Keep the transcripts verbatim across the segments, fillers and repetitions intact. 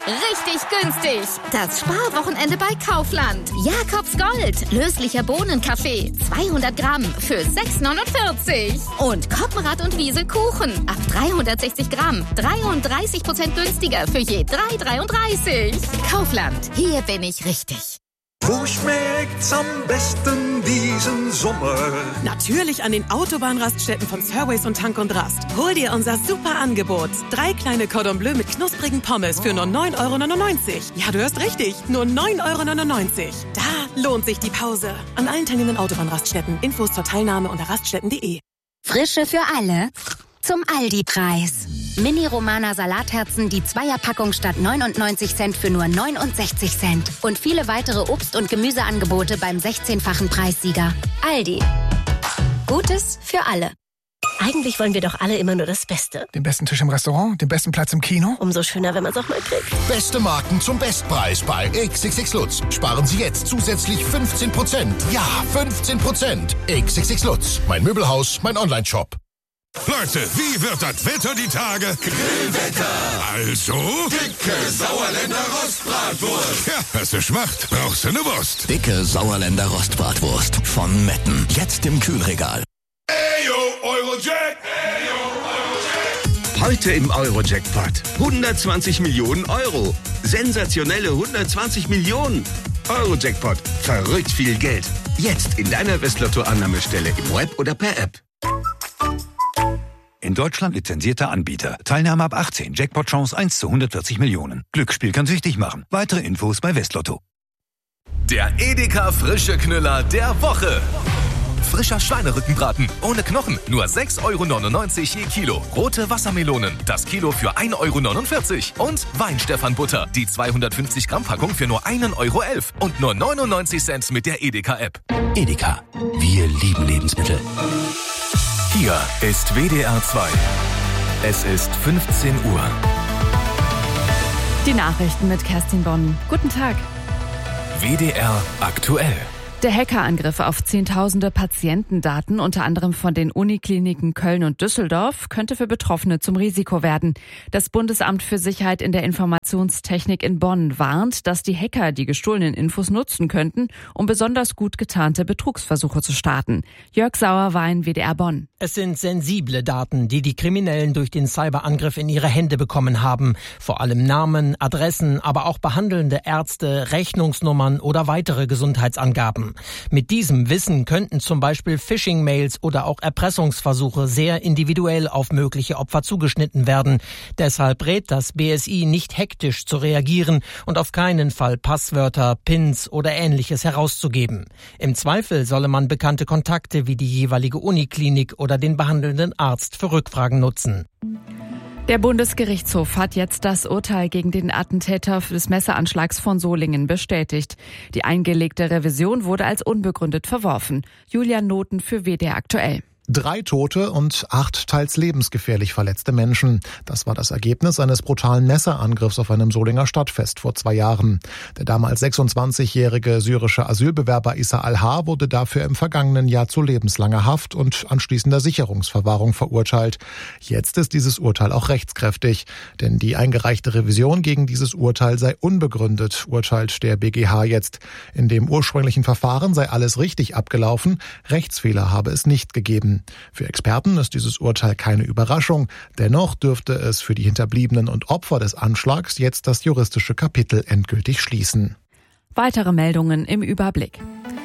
Richtig günstig. Das Sparwochenende bei Kaufland. Jakobs Gold. Löslicher Bohnenkaffee. zweihundert Gramm für sechs neunundvierzig. Und Koppenrad und Wiesel Kuchen. Ab dreihundertsechzig Gramm. dreiunddreißig Prozent günstiger für je drei dreiunddreißig. Kaufland. Hier bin ich richtig. Wo schmeckt's am besten diesen Sommer? Natürlich an den Autobahnraststätten von Surways und Tank und Rast. Hol dir unser super Angebot. Drei kleine Cordon Bleu mit knusprigen Pommes für nur neun Euro neunundneunzig. Ja, du hörst richtig, nur neun Euro neunundneunzig. Da lohnt sich die Pause. An allen teilnehmenden Autobahnraststätten. Infos zur Teilnahme unter raststätten punkt de. Frische für alle zum Aldi-Preis. Mini-Romana Salatherzen, die Zweierpackung statt neunundneunzig Cent für nur neunundsechzig Cent. Und viele weitere Obst- und Gemüseangebote beim sechzehnfachen Preissieger. Aldi. Gutes für alle. Eigentlich wollen wir doch alle immer nur das Beste. Den besten Tisch im Restaurant, den besten Platz im Kino. Umso schöner, wenn man es auch mal kriegt. Beste Marken zum Bestpreis bei X X X Lutz. Sparen Sie jetzt zusätzlich fünfzehn Prozent. Ja, fünfzehn Prozent. X X X Lutz. Mein Möbelhaus, mein Online-Shop. Leute, wie wird das Wetter die Tage? Grillwetter. Also? Dicke Sauerländer Rostbratwurst. Ja, hast du Schmacht, brauchst du eine Wurst. Dicke Sauerländer Rostbratwurst von Metten. Jetzt im Kühlregal. Eyo, Eurojack. Eyo, Eurojack. Heute im Eurojackpot. hundertzwanzig Millionen Euro. Sensationelle hundertzwanzig Millionen. Eurojackpot. Verrückt viel Geld. Jetzt in deiner Westlotto-Annahmestelle im Web oder per App. In Deutschland lizenzierter Anbieter. Teilnahme ab achtzehn. Jackpot-Chance eins zu hundertvierzig Millionen. Glücksspiel kann süchtig machen. Weitere Infos bei Westlotto. Der Edeka Frische Knüller der Woche. Frischer Schweinerückenbraten ohne Knochen. Nur sechs Euro neunundneunzig je Kilo. Rote Wassermelonen. Das Kilo für ein Euro neunundvierzig. Und Weinstefan-Butter. Die zweihundertfünfzig Gramm Packung für nur ein Euro elf. Und nur neunundneunzig Cent mit der Edeka-App. Edeka. Wir lieben Lebensmittel. Hier ist W D R zwei. Es ist fünfzehn Uhr. Die Nachrichten mit Kerstin Bonn. Guten Tag. W D R aktuell. Der Hackerangriff auf zehntausende Patientendaten, unter anderem von den Unikliniken Köln und Düsseldorf, könnte für Betroffene zum Risiko werden. Das Bundesamt für Sicherheit in der Informationstechnik in Bonn warnt, dass die Hacker die gestohlenen Infos nutzen könnten, um besonders gut getarnte Betrugsversuche zu starten. Jörg Sauer war in W D R Bonn. Es sind sensible Daten, die die Kriminellen durch den Cyberangriff in ihre Hände bekommen haben. Vor allem Namen, Adressen, aber auch behandelnde Ärzte, Rechnungsnummern oder weitere Gesundheitsangaben. Mit diesem Wissen könnten zum Beispiel Phishing-Mails oder auch Erpressungsversuche sehr individuell auf mögliche Opfer zugeschnitten werden. Deshalb rät das B S I nicht hektisch zu reagieren und auf keinen Fall Passwörter, Pins oder Ähnliches herauszugeben. Im Zweifel solle man bekannte Kontakte wie die jeweilige Uniklinik oder den behandelnden Arzt für Rückfragen nutzen. Der Bundesgerichtshof hat jetzt das Urteil gegen den Attentäter des Messeranschlags von Solingen bestätigt. Die eingelegte Revision wurde als unbegründet verworfen. Julian Noten für W D R aktuell. Drei Tote und acht teils lebensgefährlich verletzte Menschen. Das war das Ergebnis eines brutalen Messerangriffs auf einem Solinger Stadtfest vor zwei Jahren. Der damals sechsundzwanzigjährige syrische Asylbewerber Issa Al-Har wurde dafür im vergangenen Jahr zu lebenslanger Haft und anschließender Sicherungsverwahrung verurteilt. Jetzt ist dieses Urteil auch rechtskräftig, denn die eingereichte Revision gegen dieses Urteil sei unbegründet, urteilt der B G H jetzt. In dem ursprünglichen Verfahren sei alles richtig abgelaufen, Rechtsfehler habe es nicht gegeben. Für Experten ist dieses Urteil keine Überraschung. Dennoch dürfte es für die Hinterbliebenen und Opfer des Anschlags jetzt das juristische Kapitel endgültig schließen. Weitere Meldungen im Überblick.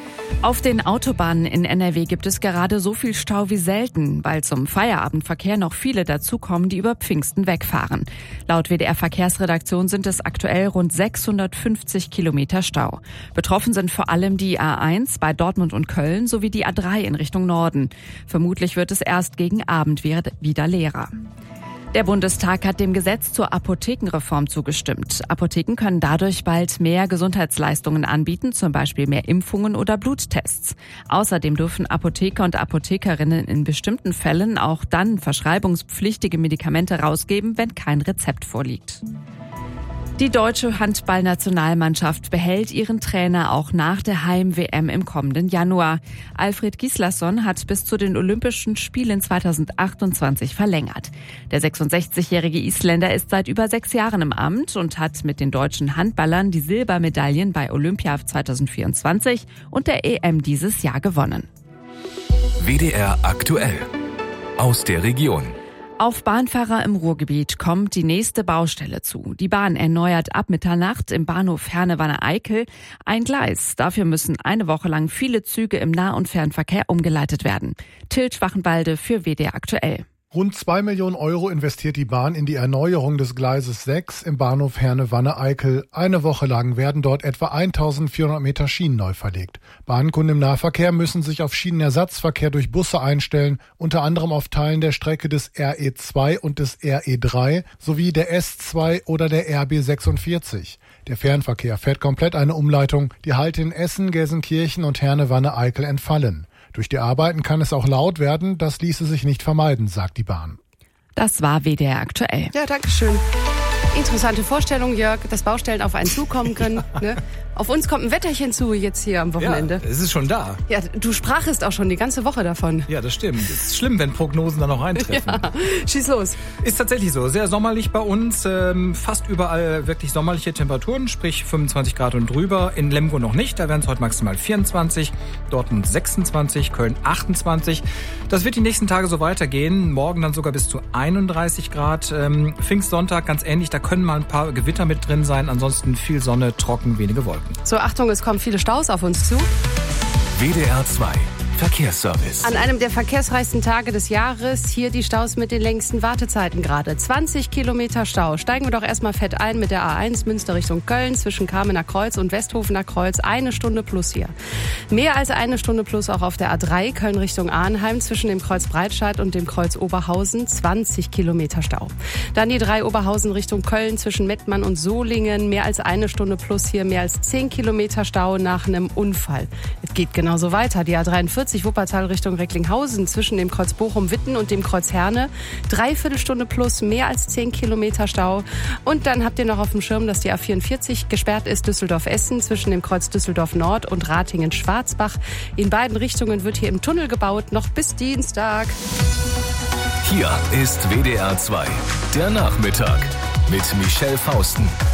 Auf den Autobahnen in N R W gibt es gerade so viel Stau wie selten, weil zum Feierabendverkehr noch viele dazukommen, die über Pfingsten wegfahren. Laut W D R Verkehrsredaktion sind es aktuell rund sechshundertfünfzig Kilometer Stau. Betroffen sind vor allem die A eins bei Dortmund und Köln sowie die A drei in Richtung Norden. Vermutlich wird es erst gegen Abend wieder leerer. Der Bundestag hat dem Gesetz zur Apothekenreform zugestimmt. Apotheken können dadurch bald mehr Gesundheitsleistungen anbieten, zum Beispiel mehr Impfungen oder Bluttests. Außerdem dürfen Apotheker und Apothekerinnen in bestimmten Fällen auch dann verschreibungspflichtige Medikamente rausgeben, wenn kein Rezept vorliegt. Die deutsche Handballnationalmannschaft behält ihren Trainer auch nach der Heim-W M im kommenden Januar. Alfred Gislason hat bis zu den Olympischen Spielen zweitausendachtundzwanzig verlängert. Der sechsundsechzigjährige Isländer ist seit über sechs Jahren im Amt und hat mit den deutschen Handballern die Silbermedaillen bei Olympia zweitausendvierundzwanzig und der E M dieses Jahr gewonnen. W D R aktuell. Aus der Region. Auf Bahnfahrer im Ruhrgebiet kommt die nächste Baustelle zu. Die Bahn erneuert ab Mitternacht im Bahnhof Herne-Wanne-Eickel ein Gleis. Dafür müssen eine Woche lang viele Züge im Nah- und Fernverkehr umgeleitet werden. Till Schwachenwalde für W D R aktuell. Rund zwei Millionen Euro investiert die Bahn in die Erneuerung des Gleises sechs im Bahnhof Herne-Wanne-Eickel. Eine Woche lang werden dort etwa eintausendvierhundert Meter Schienen neu verlegt. Bahnkunden im Nahverkehr müssen sich auf Schienenersatzverkehr durch Busse einstellen, unter anderem auf Teilen der Strecke des R E zwei und des R E drei sowie der S zwei oder der R B sechsundvierzig. Der Fernverkehr fährt komplett eine Umleitung, die Halte in Essen, Gelsenkirchen und Herne-Wanne-Eickel entfallen. Durch die Arbeiten kann es auch laut werden, das ließe sich nicht vermeiden, sagt die Bahn. Das war W D R aktuell. Ja, danke schön. Interessante Vorstellung, Jörg, dass Baustellen auf einen zukommen können. Ne? Auf uns kommt ein Wetterchen zu jetzt hier am Wochenende. Ja, es ist schon da. Ja, du sprachest auch schon die ganze Woche davon. Ja, das stimmt. Es ist schlimm, wenn Prognosen dann noch eintreffen. Ja, schieß los. Ist tatsächlich so. Sehr sommerlich bei uns. Ähm, fast überall wirklich sommerliche Temperaturen, sprich fünfundzwanzig Grad und drüber. In Lemgo noch nicht. Da werden es heute maximal vierundzwanzig. Dortmund sechsundzwanzig, Köln achtundzwanzig. Das wird die nächsten Tage so weitergehen. Morgen dann sogar bis zu einunddreißig Grad. Ähm, Pfingstsonntag ganz ähnlich. Da können mal ein paar Gewitter mit drin sein. Ansonsten viel Sonne, trocken, wenige Wolken. So, Achtung, es kommen viele Staus auf uns zu. W D R zwei Verkehrsservice. An einem der verkehrsreichsten Tage des Jahres hier die Staus mit den längsten Wartezeiten gerade. zwanzig Kilometer Stau. Steigen wir doch erstmal fett ein mit der A eins Münster Richtung Köln zwischen Kamener Kreuz und Westhofener Kreuz. Eine Stunde plus hier. Mehr als eine Stunde plus auch auf der A drei Köln Richtung Arnheim zwischen dem Kreuz Breitscheid und dem Kreuz Oberhausen. zwanzig Kilometer Stau. Dann die drei Oberhausen Richtung Köln zwischen Mettmann und Solingen. Mehr als eine Stunde plus hier. Mehr als zehn Kilometer Stau nach einem Unfall. Es geht genauso weiter. Die A dreiundvierzig Wuppertal Richtung Recklinghausen zwischen dem Kreuz Bochum-Witten und dem Kreuz Herne. Dreiviertel Stunde plus, mehr als zehn Kilometer Stau. Und dann habt ihr noch auf dem Schirm, dass die A vierundvierzig gesperrt ist, Düsseldorf-Essen zwischen dem Kreuz Düsseldorf-Nord und Ratingen-Schwarzbach. In beiden Richtungen wird hier im Tunnel gebaut, noch bis Dienstag. Hier ist W D R zwei, der Nachmittag mit Michelle Fausten.